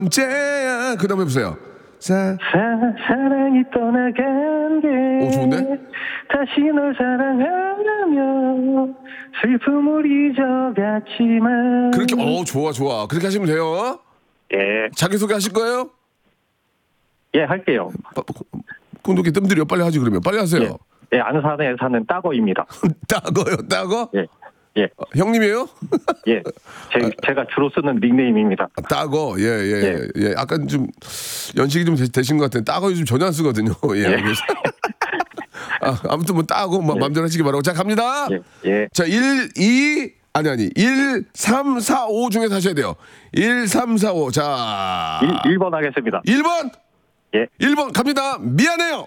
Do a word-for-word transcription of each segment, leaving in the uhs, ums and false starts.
언제야 그 다음 해보세요. 사, 사, 사랑이 떠나간 게 오, 좋은데? 다시 널 사랑하며 슬픔을 잊어갔지만 그렇게 어 좋아 좋아 그렇게 하시면 돼요. 예, 자기소개 하실 거예요? 예 할게요. 꾼독이 뜸들여 빨리 하지 그러면 빨리 하세요. 예, 예 안산에 사는 따거입니다. 따거요 따거? 예, 예, 어, 형님이에요? 예. 제, 제가 주로 쓰는 닉네임입니다. 아, 따거 예예 예, 예. 예. 약간 좀 연식이 좀 되, 되신 것 같아요. 따거 요즘 전혀 안 쓰거든요. 예. 예. 그래서 아, 아무튼 뭐 따고 뭐 맘대로 하시기 바라고. 자 갑니다. 예, 예. 자 일, 이 아니 아니 일, 삼, 사, 오 중에서 하셔야 돼요. 일, 삼, 사, 오. 자 일 번 하겠습니다. 일 번 예. 일 번 갑니다. 미안해요.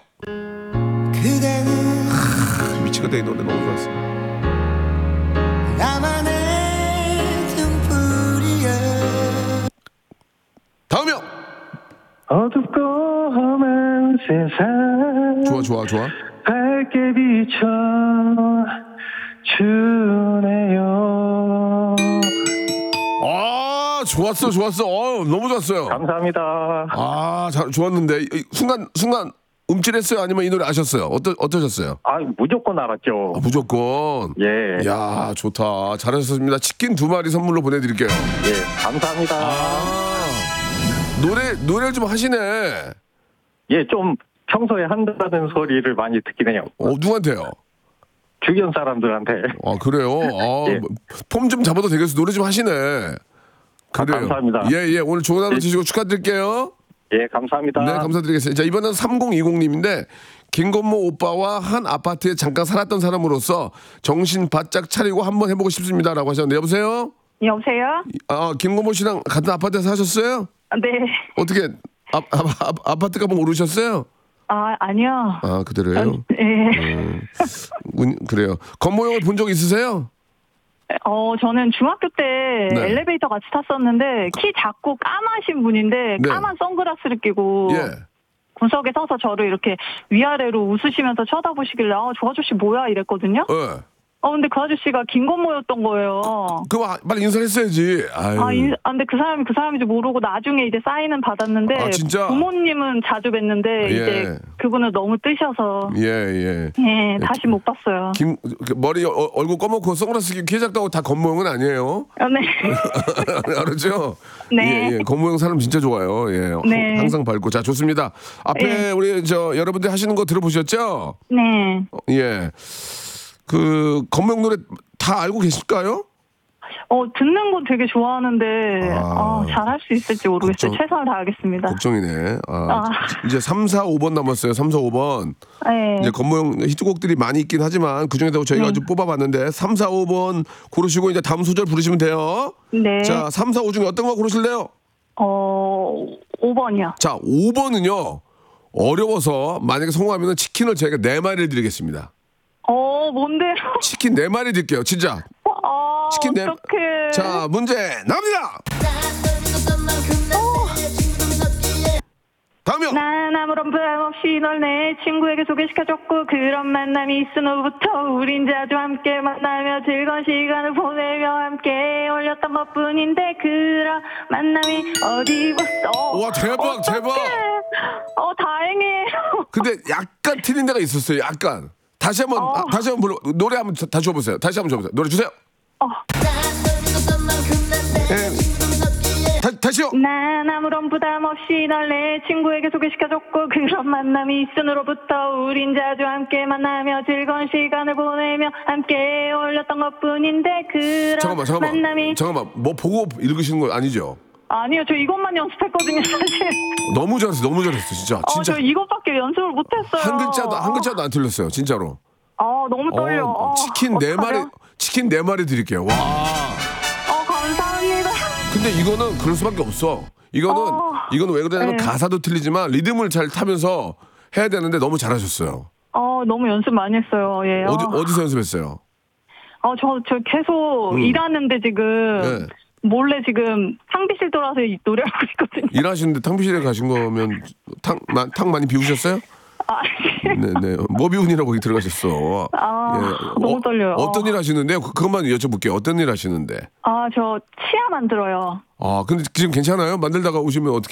그대는 하, 미치겠다 이 노래 너무 좋았어. 나만의 등불이여. 다음이요. 어둡고 험한 세상 좋아 좋아 좋아. 밝게 비춰 주네요. 아 좋았어 좋았어. 어, 너무 좋았어요. 감사합니다. 아 잘, 좋았는데 이, 순간 순간 움찔했어요? 아니면 이 노래 아셨어요? 어떠, 어떠셨어요? 아 무조건 알았죠. 아, 무조건. 예. 야 좋다. 잘하셨습니다. 치킨 두 마리 선물로 보내드릴게요. 예, 감사합니다. 아, 노래 노래를 좀 하시네. 예, 좀 평소에 한다는 소리를 많이 듣긴 해요. 어 누구한테요? 주변 사람들한테. 아 그래요. 아, 예. 폼 좀 잡아도 되겠어. 노래 좀 하시네. 그래요. 감사합니다. 예예. 오늘 좋은 하루 예. 되시고 축하드릴게요. 예, 감사합니다. 네, 감사드리겠습니다. 자, 이번엔 삼공이공님인데 김건모 오빠와 한 아파트에 잠깐 살았던 사람으로서 정신 바짝 차리고 한번 해보고 싶습니다라고 하셨는데 여보세요? 여보세요? 아, 김건모 씨랑 같은 아파트에서 사셨어요? 네. 어떻게 아, 아, 아, 아파트 값은 오르셨어요? 아, 아니요. 아, 그대로예요? 네. 음, 운- 그래요. 건모형을 본 적 있으세요? 어, 저는 중학교 때 네. 엘리베이터 같이 탔었는데 키 작고 까마신 분인데 네. 까만 선글라스를 끼고 예. 구석에 서서 저를 이렇게 위아래로 웃으시면서 쳐다보시길래 아, 저 아저씨 뭐야 이랬거든요. 어. 어, 근데 그 아저씨가 김건모였던 거예요. 그럼 빨리 인사했어야지. 아유. 아, 인, 아, 근데 그 사람이 그 사람인지 모르고 나중에 이제 사인은 받았는데 아, 진짜? 부모님은 자주 뵀는데 예. 이제 그분은 너무 뜨셔서 예, 예. 예, 다시 못 봤어요. 김, 그 머리, 어, 얼굴 검은고 선글라스 끼고 키 작다고 다 건모형은 아니에요. 아, 네. 알았죠? 네. 예, 예. 건모형 사람 진짜 좋아요. 예. 네. 항상 밝고. 자, 좋습니다. 앞에 네. 우리 저 여러분들 하시는 거 들어보셨죠? 네. 어, 예. 그 건모형 노래 다 알고 계실까요? 어, 듣는 건 되게 좋아하는데, 아. 아, 잘할 수 있을지 모르겠어요. 걱정- 최선을 다하겠습니다. 걱정이네. 아, 아. 이제 삼, 사, 오 번 남았어요. 삼, 사, 오 번. 네. 이제 건모형 히트곡들이 많이 있긴 하지만 그중에서 저희가 네. 좀 뽑아봤는데 삼, 사, 오 번 고르시고 이제 다음 소절 부르시면 돼요. 네. 자, 삼, 사, 오 중에 어떤 거 고르실래요? 어, 오 번이요. 자, 오 번은요. 어려워서 만약에 성공하면 치킨을 저희가 네 마리를 드리겠습니다. 어, 뭔데요? 치킨 네 마리 드릴게요. 진짜. 아, 치킨 네. 어떡해. 자, 문제 나옵니다. 다음이요. 난 아무런 부담 없이 널 내 친구에게 소개시켜줬고 그런 만남이 있은 후부터 우린 자주 함께 만나며 즐거운 시간을 보내며 함께 어울렸던 것뿐인데 그런 만남이 어디 있어. 와, 대박, 대박. 어, 다행이에요. 근데 약간 틀린 데가 있었어요. 약간. 다시 한번 어. 아, 다시 한번 불러 노래 한번 다- 다시 줘보세요. 다시 한번 줘보세요. 노래 주세요. 어. 예. 다, 다시요. 난 아무런 부담 없이 널 내 친구에게 소개시켜줬고 그런 만남이 있은으로부터 우린 자주 함께 만나며 즐거운 시간을 보내며 함께 어울렸던 것뿐인데 그런 잠깐만, 잠깐만. 만남이 잠깐만. 뭐 보고 읽으시는 거 아니죠? 아니요 저 이것만 연습했거든요 사실. 너무 잘했어. 너무 잘했어. 진짜. 어, 진짜. 저 이것밖에 연습을 못했어요. 한 글자도 한 글자도 안 틀렸어요. 진짜로. 어, 너무 떨려. 어, 어, 치킨 네 마리 어떡하죠? 치킨 네 마리 드릴게요. 와. 어, 감사합니다. 근데 이거는 그럴 수밖에 없어. 이거는 어. 이거는 왜 그러냐면 네. 가사도 틀리지만 리듬을 잘 타면서 해야 되는데 너무 잘하셨어요. 어, 너무 연습 많이 했어요. 예. 어디 어, 어디서 연습했어요? 어, 저, 저 계속 음. 일하는데 지금 네. 몰래 지금 탕비실 돌아서 이 노래하고 있거든요. 일하시는데 탕비실에 가신 거면 탕, 마, 탕 많이 비우셨어요? 아, 네네. 뭐 비운이라고 거기 들어가셨어. 아, 너무 떨려요. 어떤 일 하시는데요? 그- 그것만 여쭤볼게요. 어떤 일 하시는데? 아, 저 치아 만들어요. 아, 근데 지금 괜찮아요? 만들다가 오시면 어떻게